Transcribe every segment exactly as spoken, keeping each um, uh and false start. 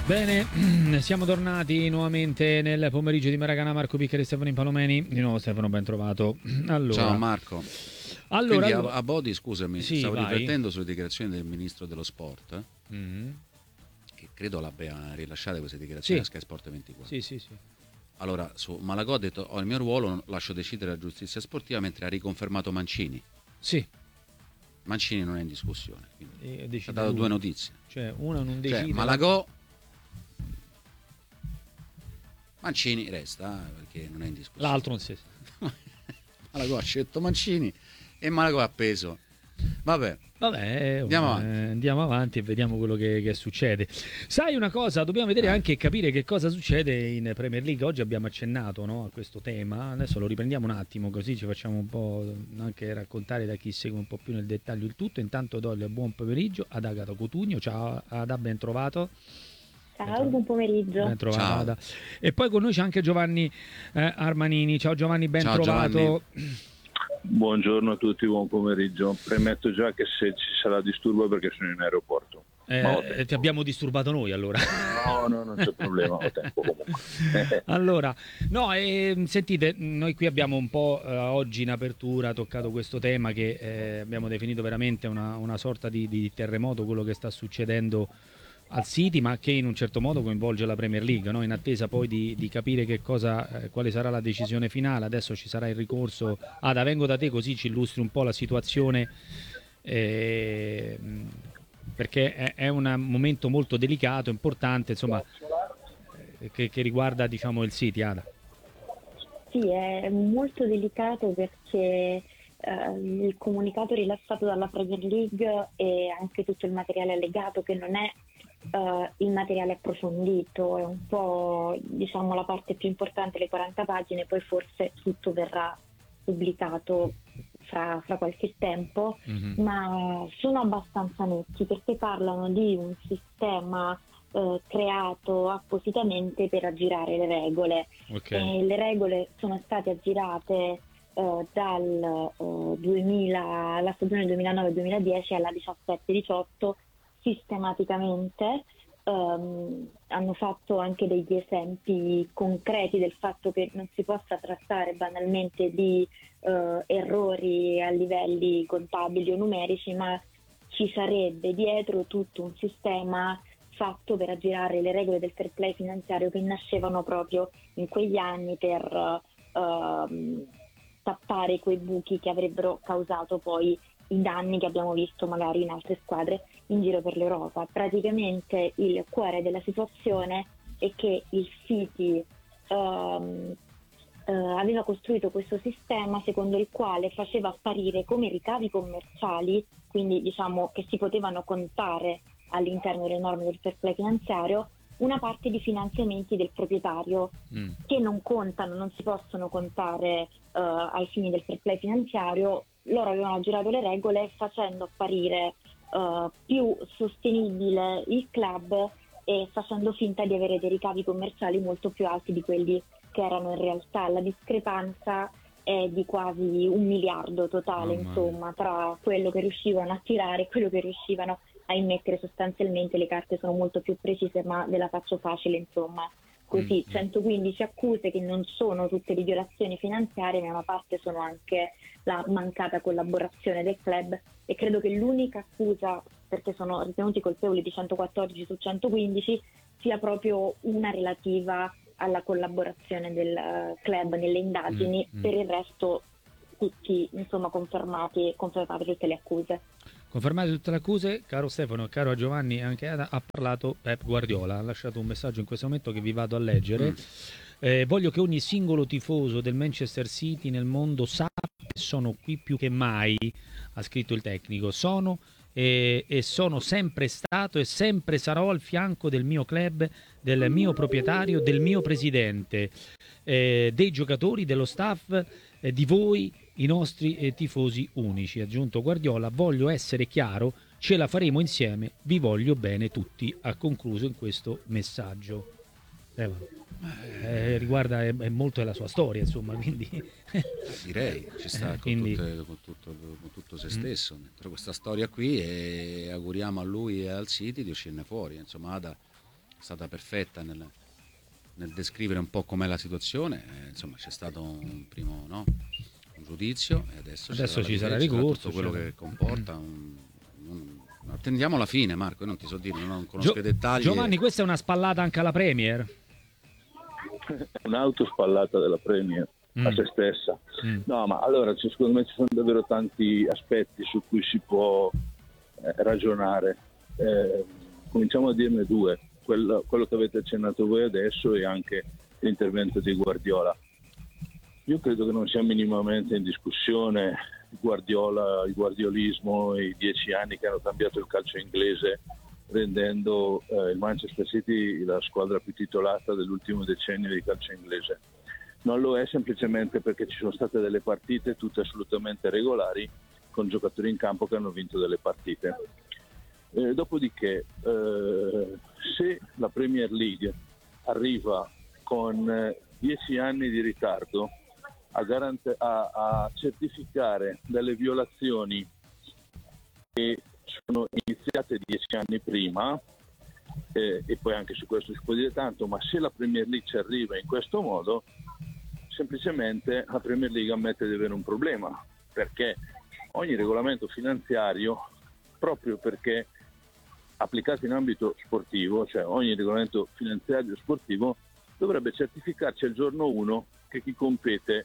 Bene, siamo tornati nuovamente nel pomeriggio di Maracanã. Marco Piccari e Stefano Impalomeni. Di nuovo Stefano, ben trovato. Allora, ciao Marco. Allora, Quindi allora... a, a Bodi, scusami, sì, stavo vai. riflettendo sulle dichiarazioni del ministro dello sport, eh, Mm-hmm. che credo l'abbia rilasciate queste dichiarazioni Sì. a Sky Sport ventiquattro. Sì, sì, sì. Allora, su Malagò ha detto: ho il mio ruolo, lascio decidere la giustizia sportiva, mentre ha riconfermato Mancini. Sì. Mancini non è in discussione, E quindi ha decide dato lui. due notizie. Cioè, una non decide. Cioè, Malagò, Mancini resta, eh, perché non è in discussione. L'altro non si. Malagò ha scelto Mancini e Malagò ha appeso. Vabbè, Vabbè, andiamo eh, avanti. andiamo avanti e vediamo quello che, che succede. Sai una cosa, dobbiamo vedere Eh. anche e capire che cosa succede in Premier League. Oggi abbiamo accennato, no, a questo tema, adesso lo riprendiamo un attimo così ci facciamo un po' anche raccontare da chi segue un po' più nel dettaglio il tutto. Intanto do il buon pomeriggio ad Agata Cotugno. Ciao Ada, ben trovato. Ciao, buon pomeriggio. Ben trovata, Ciao. Ada. E poi con noi c'è anche Giovanni eh, Armanini. Ciao Giovanni, ben Ciao, trovato. Giovanni. Buongiorno a tutti, buon pomeriggio. Premetto già che se ci sarà disturbo è perché sono in aeroporto. Eh, ti abbiamo disturbato noi allora. No, no, non c'è problema, ho tempo comunque. Allora, no, eh, sentite, noi qui abbiamo un po' eh, oggi in apertura toccato questo tema che eh, abbiamo definito veramente una, una sorta di, di terremoto, quello che sta succedendo al City, ma che in un certo modo coinvolge la Premier League, no? In attesa poi di, di capire che cosa, eh, quale sarà la decisione finale. Adesso ci sarà il ricorso. Ada, vengo da te così ci illustri un po' la situazione, eh, perché è, è un momento molto delicato, importante, insomma, eh, che, che riguarda, diciamo, il City. Ada. Sì, è molto delicato perché eh, il comunicato rilasciato dalla Premier League e anche tutto il materiale allegato, che non è Uh, il materiale approfondito, è un po', diciamo, la parte più importante, le quaranta pagine, poi forse tutto verrà pubblicato fra, fra qualche tempo, Mm-hmm. ma sono abbastanza netti perché parlano di un sistema uh, creato appositamente per aggirare le regole. Okay. E le regole sono state aggirate uh, dal uh, duemila, la stagione duemilanove duemiladieci alla diciassette diciotto sistematicamente. Um, hanno fatto anche degli esempi concreti del fatto che non si possa trattare banalmente di uh, errori a livelli contabili o numerici, ma ci sarebbe dietro tutto un sistema fatto per aggirare le regole del fair play finanziario che nascevano proprio in quegli anni per uh, tappare quei buchi che avrebbero causato poi i danni che abbiamo visto magari in altre squadre in giro per l'Europa. Praticamente il cuore della situazione è che il City um, uh, aveva costruito questo sistema secondo il quale faceva apparire come ricavi commerciali, quindi diciamo che si potevano contare all'interno delle norme del fair play finanziario, una parte di finanziamenti del proprietario mm. che non contano, non si possono contare uh, ai fini del fair play finanziario. Loro avevano aggirato le regole facendo apparire uh, più sostenibile il club e facendo finta di avere dei ricavi commerciali molto più alti di quelli che erano in realtà. La discrepanza è di quasi un miliardo totale, oh, insomma, tra quello che riuscivano a tirare e quello che riuscivano a immettere. Sostanzialmente le carte sono molto più precise, ma ve la faccio facile, insomma. Così, centoquindici accuse che non sono tutte di violazioni finanziarie, ma una parte sono anche la mancata collaborazione del club, e credo che l'unica accusa, perché sono ritenuti colpevoli di centoquattordici su centoquindici, sia proprio una relativa alla collaborazione del club nelle indagini. Mm-hmm. Per il resto tutti, insomma, confermati, confermate tutte le accuse. Confermate tutte le accuse, caro Stefano, caro Giovanni, anche Ada, ha parlato Pep Guardiola, ha lasciato un messaggio in questo momento che vi vado a leggere. Mm. Eh, voglio che ogni singolo tifoso del Manchester City nel mondo sappia che sono qui più che mai, ha scritto il tecnico, sono e, e sono sempre stato e sempre sarò al fianco del mio club, del mio proprietario, del mio presidente, eh, dei giocatori, dello staff, eh, di voi, i nostri eh, tifosi unici. Ha aggiunto Guardiola, voglio essere chiaro, ce la faremo insieme, vi voglio bene tutti, ha concluso in questo messaggio. Eh, eh, riguarda è, è molto della sua storia, insomma, quindi direi ci sta, eh, con, quindi... tutte, con, tutto, con tutto se stesso mm. dentro questa storia qui, e auguriamo a lui e al City di uscirne fuori. Insomma, Ada stata perfetta nel, nel descrivere un po' com'è la situazione. Eh, insomma, c'è stato un primo, no? un giudizio e adesso, adesso ci sarà richiesta, ricorso, tutto quello cioè... che comporta. Un, un, attendiamo la fine, Marco. Io non ti so dire, non conosco Gio- i dettagli. Giovanni, e... questa è una spallata anche alla Premier? Un'autospallata della Premier mm. a se stessa. Mm. No, ma allora cioè, secondo me ci sono davvero tanti aspetti su cui si può eh, ragionare. Eh, cominciamo a dirne due. Quello, quello che avete accennato voi adesso e anche l'intervento di Guardiola. Io credo che non sia minimamente in discussione Guardiola, il guardiolismo, i dieci anni che hanno cambiato il calcio inglese, rendendo eh, il Manchester City la squadra più titolata dell'ultimo decennio di calcio inglese. Non lo è semplicemente perché ci sono state delle partite tutte assolutamente regolari, con giocatori in campo che hanno vinto delle partite. Eh, dopodiché, eh, se la Premier League arriva con eh, dieci anni di ritardo a, garante- a, a certificare delle violazioni che sono iniziate dieci anni prima, eh, e poi anche su questo si può dire tanto, ma se la Premier League ci arriva in questo modo, semplicemente la Premier League ammette di avere un problema, perché ogni regolamento finanziario, proprio perché applicato in ambito sportivo, cioè ogni regolamento finanziario sportivo, dovrebbe certificarci al giorno uno che chi compete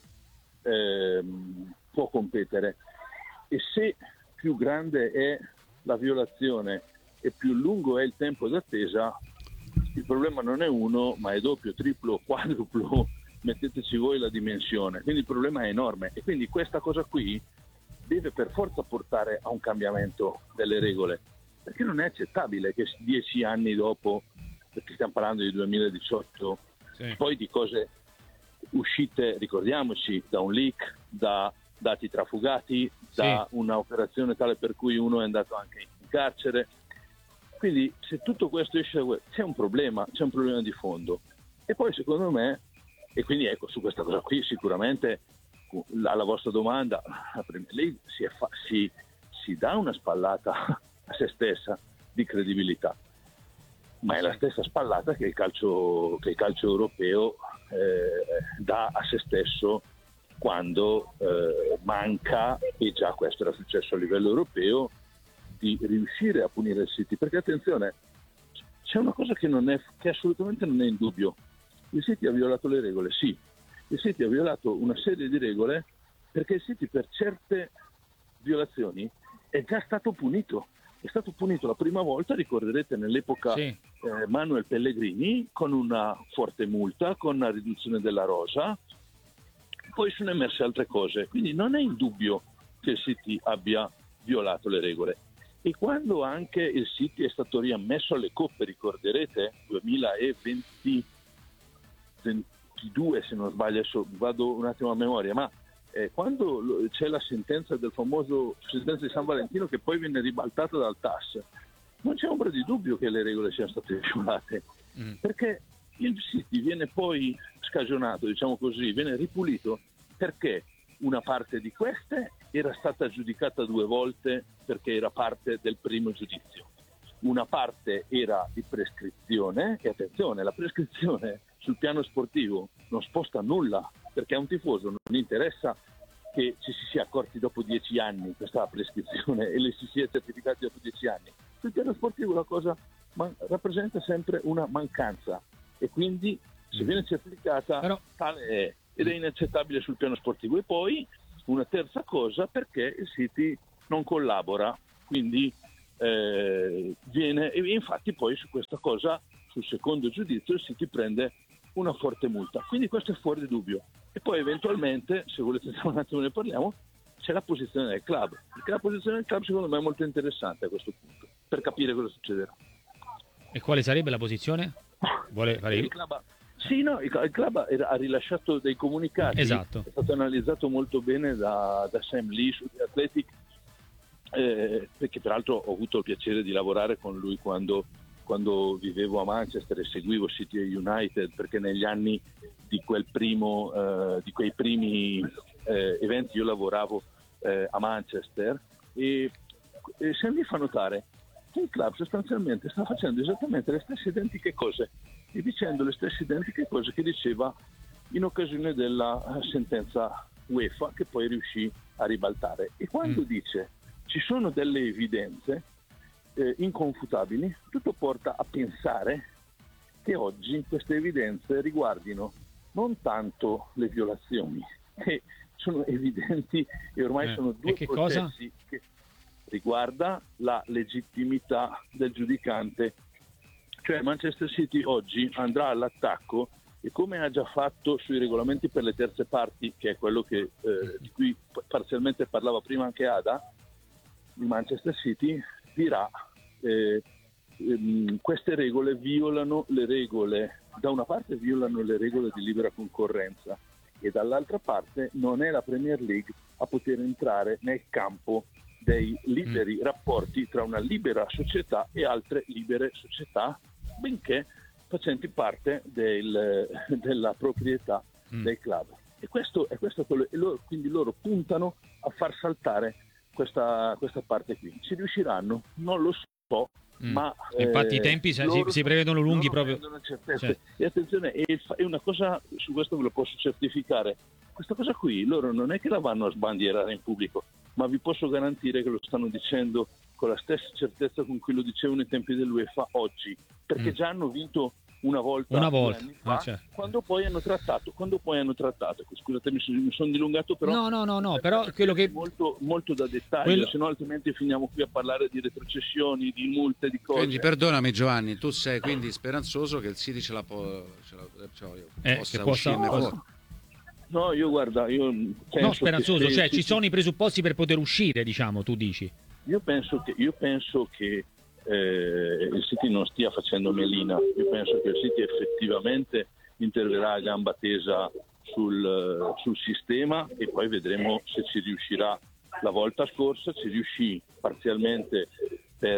ehm, può competere. E se più grande è la violazione e più lungo è il tempo d'attesa, il problema non è uno, ma è doppio, triplo, quadruplo, metteteci voi la dimensione. Quindi il problema è enorme e quindi questa cosa qui deve per forza portare a un cambiamento delle regole, perché non è accettabile che dieci anni dopo, perché stiamo parlando di duemiladiciotto, sì. poi di cose uscite, ricordiamoci, da un leak, da dati trafugati, sì. da una operazione tale per cui uno è andato anche in carcere. Quindi se tutto questo esce, c'è un problema, c'è un problema di fondo. E poi secondo me, e quindi ecco, su questa cosa qui sicuramente alla vostra domanda, la Premier League si, è fa- si, si dà una spallata a se stessa di credibilità, ma è la stessa spallata che il calcio, che il calcio europeo eh, dà a se stesso quando eh, manca, e già questo era successo a livello europeo, di riuscire a punire il City, perché attenzione, c'è una cosa che, non è, che assolutamente non è in dubbio: il City ha violato le regole, sì, il City ha violato una serie di regole perché il City per certe violazioni è già stato punito. È stato punito la prima volta, ricorderete, nell'epoca sì. eh, Manuel Pellegrini, con una forte multa, con una riduzione della rosa. Poi sono emerse altre cose, quindi non è in dubbio che il City abbia violato le regole. E quando anche il City è stato riammesso alle coppe, ricorderete, duemilaventidue se non sbaglio, adesso vado un attimo a memoria, ma Eh, quando lo, c'è la sentenza del famoso sentenza di San Valentino che poi viene ribaltata dal T A S, non c'è ombra di dubbio che le regole siano state violate, mm. perché il City viene poi scagionato, diciamo così, viene ripulito perché una parte di queste era stata giudicata due volte perché era parte del primo giudizio, una parte era di prescrizione, e attenzione, la prescrizione sul piano sportivo non sposta nulla, perché a un tifoso non interessa che ci si sia accorti dopo dieci anni questa prescrizione e le si sia certificati dopo dieci anni. Sul piano sportivo la cosa man- rappresenta sempre una mancanza e quindi se viene certificata Però... tale è, ed è inaccettabile sul piano sportivo. E poi una terza cosa, perché il City non collabora, quindi eh, viene, e infatti poi su questa cosa, sul secondo giudizio, il City prende una forte multa, quindi questo è fuori dubbio. E poi eventualmente, se volete un attimo ne parliamo, c'è la posizione del club, perché la posizione del club secondo me è molto interessante a questo punto, per capire cosa succederà. E quale sarebbe la posizione? Vuole fare il club ha... Sì, no, il club ha rilasciato dei comunicati, esatto. È stato analizzato molto bene da, da Sam Lee su The Athletic, eh, perché peraltro ho avuto il piacere di lavorare con lui quando quando vivevo a Manchester e seguivo City United, perché negli anni di quel primo eh, di quei primi eh, eventi io lavoravo eh, a Manchester, e, e se mi fa notare il club sostanzialmente sta facendo esattamente le stesse identiche cose e dicendo le stesse identiche cose che diceva in occasione della sentenza UEFA, che poi riuscì a ribaltare. E quando mm. dice ci sono delle evidenze eh, inconfutabili, tutto porta a pensare che oggi queste evidenze riguardino non tanto le violazioni, che sono evidenti e ormai eh. sono due e che processi cosa? che riguarda la legittimità del giudicante. Cioè Manchester City oggi andrà all'attacco e, come ha già fatto sui regolamenti per le terze parti, che è quello che, eh, di cui parzialmente parlava prima anche Ada, di Manchester City, dirà eh, ehm, queste regole violano le regole, da una parte violano le regole di libera concorrenza e dall'altra parte non è la Premier League a poter entrare nel campo dei liberi rapporti tra una libera società e altre libere società, benché facenti parte del, della proprietà mm. del club. E questo è questo quello, e loro, quindi loro puntano a far saltare questa, questa parte qui. Ci riusciranno? Non lo so, mm. ma infatti eh, i tempi si, loro, si prevedono lunghi proprio. Cioè. E attenzione, è una cosa, su questo ve lo posso certificare, questa cosa qui loro non è che la vanno a sbandierare in pubblico, ma vi posso garantire che lo stanno dicendo con la stessa certezza con cui lo dicevano ai tempi dell'UEFA oggi, perché mm. già hanno vinto una volta, una volta anni fa, ah, certo. quando poi hanno trattato, quando poi hanno trattato, scusate mi sono dilungato, però no no no no però quello che molto, molto da dettaglio, quello... se no altrimenti finiamo qui a parlare di retrocessioni, di multe, di cose. Quindi perdonami Giovanni, tu sei quindi speranzoso che il City ce la, può, ce la cioè, eh, possa che possa, uscirne possa... fuori. No, io guarda, io penso no, speranzoso, che cioè se... ci sono i presupposti per poter uscire, diciamo, tu dici. Io penso che, io penso che eh, il City non stia facendo melina, io penso che il City effettivamente interverrà a gamba tesa sul, sul sistema e poi vedremo se ci riuscirà. La volta scorsa ci riuscì parzialmente per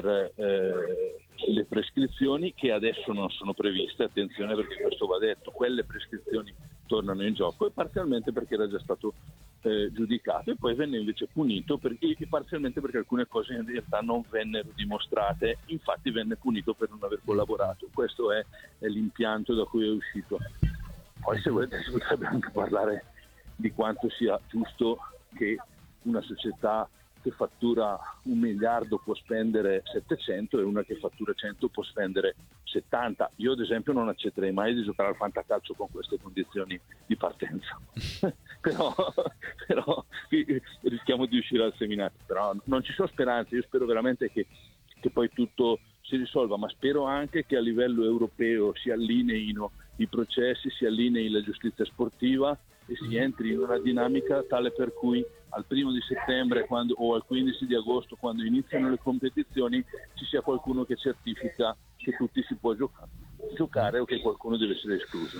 eh, le prescrizioni che adesso non sono previste, attenzione perché questo va detto, quelle prescrizioni tornano in gioco, e parzialmente perché era già stato eh, giudicato e poi venne invece punito per, e parzialmente perché alcune cose in realtà non vennero dimostrate, infatti venne punito per non aver collaborato. Questo è, è l'impianto da cui è uscito. Poi se volete si potrebbe anche parlare di quanto sia giusto che una società che fattura un miliardo può spendere settecento e una che fattura cento può spendere settanta. Io ad esempio non accetterei mai di giocare al fantacalcio con queste condizioni di partenza. però, però rischiamo di uscire al seminato. Però non ci sono speranze, io spero veramente che, che poi tutto si risolva, ma spero anche che a livello europeo si allineino i processi, si allinei la giustizia sportiva e si entri in una dinamica tale per cui al primo di settembre quando, o al quindici di agosto, quando iniziano le competizioni, ci sia qualcuno che certifica che tutti si può giocare, giocare o che qualcuno deve essere escluso.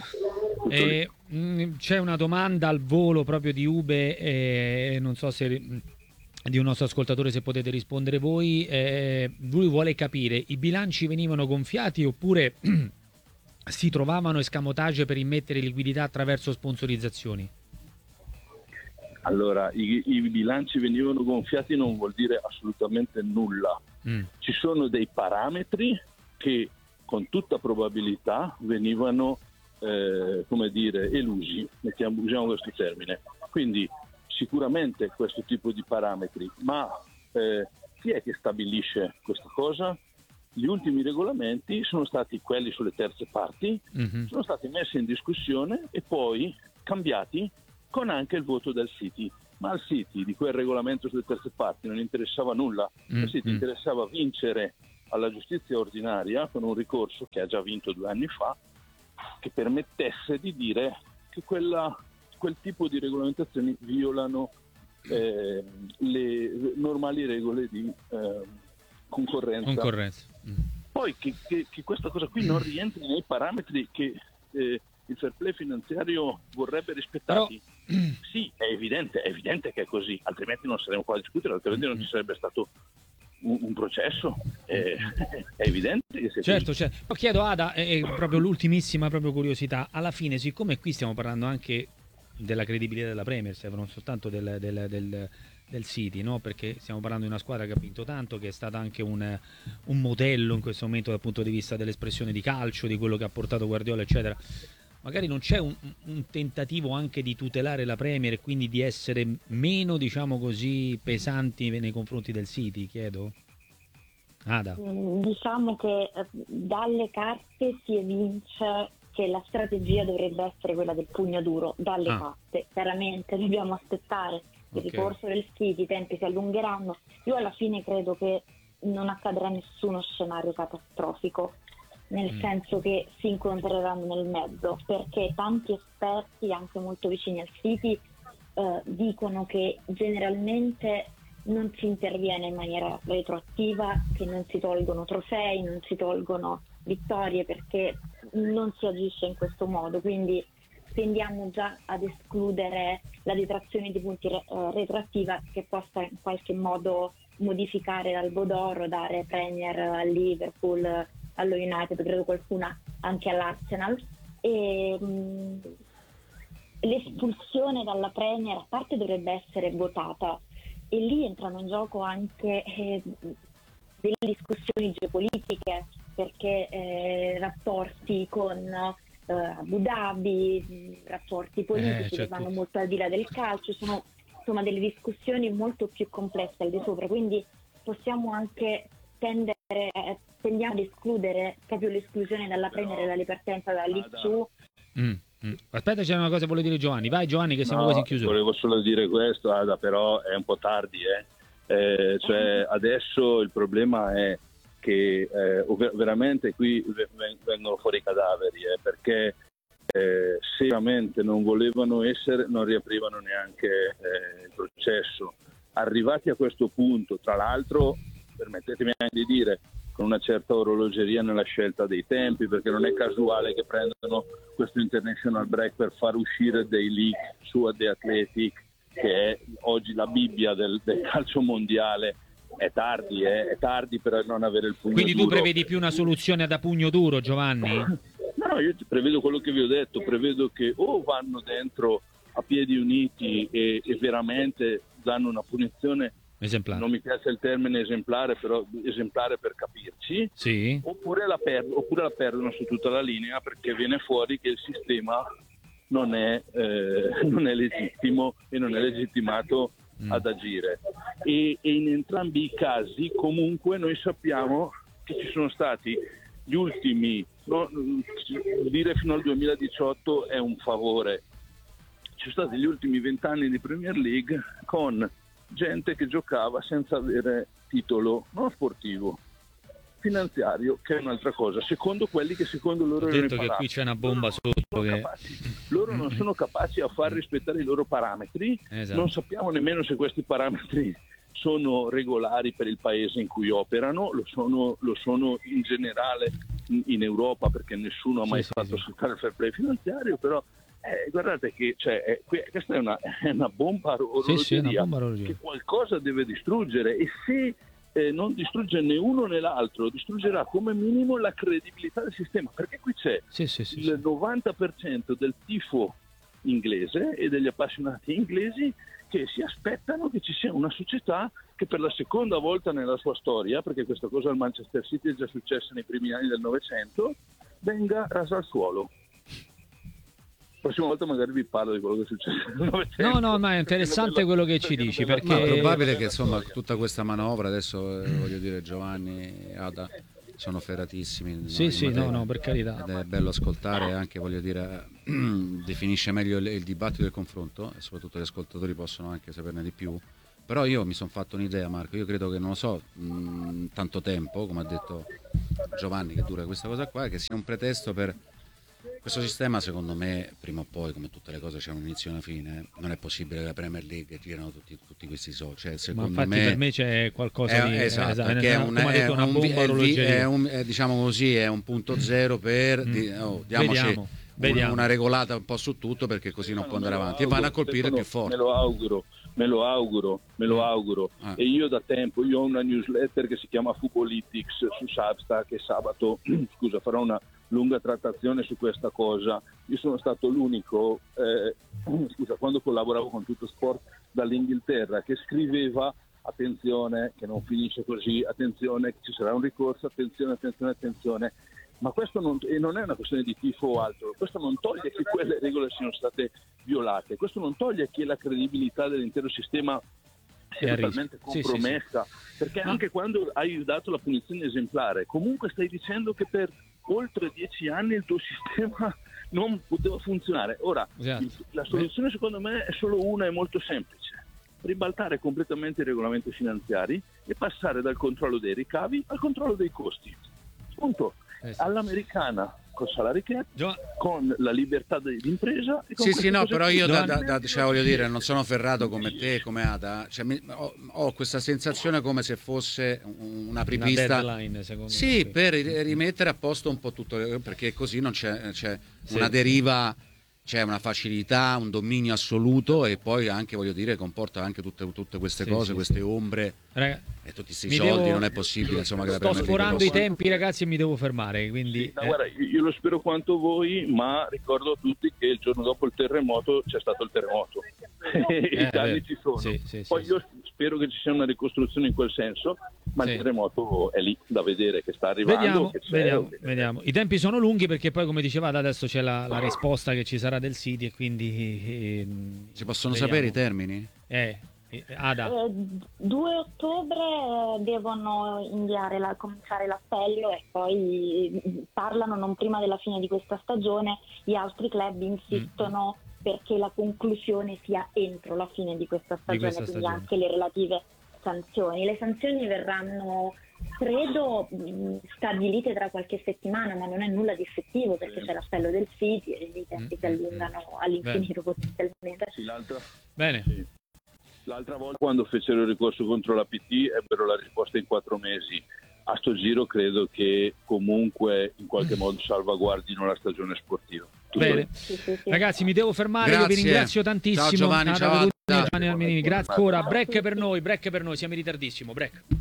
Eh, mh, c'è una domanda al volo proprio di Ube, eh, non so se di un nostro ascoltatore, se potete rispondere voi. Eh, lui vuole capire, i bilanci venivano gonfiati oppure si trovavano escamotage per immettere liquidità attraverso sponsorizzazioni? Allora, i, i bilanci venivano gonfiati non vuol dire assolutamente nulla. Mm. Ci sono dei parametri che con tutta probabilità venivano, eh, come dire, elusi, mettiamo, usiamo questo termine. Quindi sicuramente questo tipo di parametri, ma eh, chi è che stabilisce questa cosa? Gli ultimi regolamenti sono stati quelli sulle terze parti, mm-hmm. sono stati messi in discussione e poi cambiati con anche il voto del City, ma al City di quel regolamento sulle terze parti non interessava nulla, mm-hmm. al City interessava vincere alla giustizia ordinaria con un ricorso che ha già vinto due anni fa, che permettesse di dire che quella, quel tipo di regolamentazioni violano eh, le normali regole di eh, concorrenza. concorrenza. Mm. Poi che, che, che questa cosa qui non rientri nei parametri che eh, il fair play finanziario vorrebbe rispettati. Però... sì, è evidente, è evidente che è così, altrimenti non saremmo qua a discutere, altrimenti non ci sarebbe stato un, un processo. Eh, è evidente che sia certo, così. certo. Chiedo Ada, è proprio l'ultimissima proprio curiosità, alla fine, siccome qui stiamo parlando anche della credibilità della Premier, non soltanto del, del, del, del City, no? Perché stiamo parlando di una squadra che ha vinto tanto, che è stata anche un, un modello in questo momento dal punto di vista dell'espressione di calcio, di quello che ha portato Guardiola, eccetera. Magari non c'è un, un tentativo anche di tutelare la Premier e quindi di essere meno, diciamo così, pesanti nei confronti del City, chiedo? Ada. Diciamo che eh, dalle carte si evince che la strategia dovrebbe essere quella del pugno duro, dalle Ah. carte. Chiaramente dobbiamo aspettare il Ok. ricorso del City, i tempi si allungheranno. Io alla fine credo che non accadrà nessuno scenario catastrofico, nel Mm. senso che si incontreranno nel mezzo, perché tanti esperti, anche molto vicini al City, eh, dicono che generalmente non si interviene in maniera retroattiva, che non si tolgono trofei, non si tolgono vittorie, perché non si agisce in questo modo, quindi tendiamo già ad escludere la detrazione di punti re- eh, retroattiva che possa in qualche modo modificare l'albo d'oro, dare Premier al Liverpool, allo United, credo qualcuna anche all'Arsenal. E mh, l'espulsione dalla Premier a parte dovrebbe essere votata, e lì entrano in gioco anche eh, delle discussioni geopolitiche, perché eh, rapporti con eh, Abu Dhabi, mh, rapporti politici Eh, che certo. vanno molto al di là del calcio, sono insomma delle discussioni molto più complesse al di sopra, quindi possiamo anche tendere, eh, tendiamo ad escludere proprio l'esclusione dalla Premier e dalla ripartenza da lì su. Mm, mm. Aspetta, c'è una cosa che volevo dire Giovanni. Vai Giovanni, che siamo No, quasi in chiusura. volevo solo dire questo, Ada, però è un po' tardi, eh. Eh, cioè adesso il problema è che eh, ov- veramente qui v- vengono fuori i cadaveri, eh, perché eh, se veramente non volevano essere, non riaprivano neanche eh, il processo. Arrivati a questo punto, tra l'altro, permettetemi anche di dire, con una certa orologeria nella scelta dei tempi, perché non è casuale che prendano questo international break per far uscire dei leak su The Athletic, che è oggi la Bibbia del, del calcio mondiale. È tardi, eh? È tardi per non avere il pugno Quindi tu duro. prevedi più una soluzione da pugno duro, Giovanni? No, no, io prevedo quello che vi ho detto, prevedo che o vanno dentro a piedi uniti e, e veramente danno una punizione, Esemplare. non mi piace il termine esemplare, però esemplare per capirci, Sì. oppure la, per- oppure la perdono su tutta la linea, perché viene fuori che il sistema non è, eh, non è legittimo e non è legittimato Mm. ad agire. E, e in entrambi i casi comunque noi sappiamo che ci sono stati gli ultimi, no, dire fino al duemiladiciotto è un favore, ci sono stati gli ultimi vent'anni di Premier League con gente che giocava senza avere titolo non sportivo, finanziario, che è un'altra cosa, secondo quelli che secondo loro Ho erano detto che imparati. qui c'è una bomba Loro non sotto sono che... capaci- loro non sono capaci a far rispettare i loro parametri, Esatto. non sappiamo nemmeno se questi parametri sono regolari per il paese in cui operano, lo sono, lo sono in generale in, in Europa, perché nessuno ha mai Sì, sì, fatto sì. saltare il fair play finanziario, però eh, guardate che cioè, è- que- questa è una, è una bomba orologeria Sì, sì, una bomba orologeria. che qualcosa deve distruggere, e se eh, non distrugge né uno né l'altro, distruggerà come minimo la credibilità del sistema, perché qui c'è Sì, sì, sì, il sì. novanta per cento del tifo inglese e degli appassionati inglesi che si aspettano che ci sia una società che per la seconda volta nella sua storia, perché questa cosa al Manchester City è già successa nei primi anni del Novecento, venga rasa al suolo. La prossima volta magari vi parlo di quello che è successo nel Novecento. No, no, ma è interessante quello che ci Perché dici, non è perché- Ma è probabile che bella insomma storia. tutta questa manovra adesso, eh, voglio dire, Giovanni, Ada, sono ferratissimi. no, Sì, in sì, materia. no, no, per carità. Ed è bello ascoltare, anche voglio dire, definisce meglio il, il dibattito e il confronto, e soprattutto gli ascoltatori possono anche saperne di più. Però io mi sono fatto un'idea, Marco, io credo che, non lo so, mh, tanto tempo, come ha detto Giovanni, che dura questa cosa qua, che sia un pretesto per questo sistema. Secondo me, prima o poi, come tutte le cose, c'è un inizio e una fine. Non è possibile che la Premier League girano tutti, tutti questi soldi. Cioè, Ma secondo infatti me, per me c'è qualcosa è, di... esatto, esatto, perché è come un, ha è detto, una un- bomba è il vi- orologeria. è un- è, diciamo così, è un punto zero per Mm. di- oh, diamoci Vediamo, una, vediamo. una regolata un po' su tutto, perché così non Stefano, può andare me lo avanti e vanno a auguro, colpire il più Stefano, forte. Me lo auguro, me lo auguro, me lo Mm. auguro. Ah. E io da tempo, io ho una newsletter che si chiama Fupolitics su Substack, e sabato, scusa, farò una lunga trattazione su questa cosa. Io sono stato l'unico eh, scusa, quando collaboravo con Tuttosport dall'Inghilterra, che scriveva attenzione che non finisce così, attenzione che ci sarà un ricorso, attenzione, attenzione, attenzione. Ma questo non, e non è una questione di tifo o altro, questo non toglie che quelle regole siano state violate, questo non toglie che la credibilità dell'intero sistema sia totalmente compromessa, sì, sì, sì. Perché anche quando hai dato la punizione esemplare, comunque stai dicendo che per oltre dieci anni il tuo sistema non poteva funzionare. Ora, esatto. il, la soluzione secondo me è solo una e molto semplice: ribaltare completamente i regolamenti finanziari e passare dal controllo dei ricavi al controllo dei costi. Punto. Eh sì. All'americana, con salary cap, Gio... con la libertà d'impresa. E con sì, sì, no, però io da, da, da, cioè, voglio dire, non sono ferrato come te, come Ada. Cioè, mi, ho, ho questa sensazione come se fosse una apripista. Una deadline, secondo sì, me. Sì, per rimettere a posto un po' tutto, perché così non c'è, c'è sì, una deriva. Sì. C'è una facilità, un dominio assoluto e poi anche, voglio dire, comporta anche tutte, tutte queste sì, cose, sì, queste sì. ombre. Raga, e tutti questi soldi, devo... non è possibile. Insomma, che sto sforando i tempi, ragazzi, e mi devo fermare. Quindi, sì, no, eh. guarda, io lo spero quanto voi, ma ricordo a tutti che il giorno dopo il terremoto c'è stato il terremoto. Eh, I danni ci sono. Sì, sì, poi sì, io sì. spero che ci sia una ricostruzione in quel senso, ma sì. il terremoto è lì da vedere che sta arrivando. Vediamo, che c'è, vediamo, vediamo. I tempi sono lunghi perché poi, come dicevate, adesso c'è la, la risposta che ci sarà del City e quindi eh, si possono vediamo. sapere i termini? Eh, Ada. Eh, due ottobre devono inviare la, cominciare l'appello e poi parlano non prima della fine di questa stagione. Gli altri club insistono mm. perché la conclusione sia entro la fine di questa stagione, di questa quindi stagione. Anche le relative sanzioni. Le sanzioni verranno, credo, stabilite tra qualche settimana, ma non è nulla di effettivo perché sì. c'è l'appello del City e i tempi mm. si allungano all'infinito potenzialmente. Sì, l'altra... Bene. Sì. L'altra volta quando fecero il ricorso contro la P T ebbero la risposta in quattro mesi. A sto giro credo che comunque in qualche modo salvaguardino la stagione sportiva. Tutto bene, sì, sì, sì. Ragazzi, mi devo fermare. Grazie. Io vi ringrazio tantissimo. Ciao Giovanni, ciao. Giovanni Arminini. Grazie ancora. Break per noi, break per noi, siamo in ritardissimo. Break.